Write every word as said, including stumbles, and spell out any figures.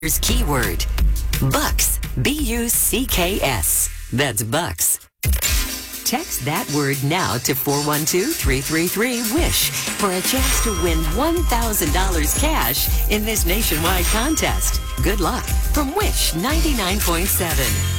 Here's keyword. Bucks. B U C K S. That's Bucks. Text that word now to four one two, three three three, WISH for a chance to win one thousand dollars cash in this nationwide contest. Good luck from Wish ninety-nine point seven.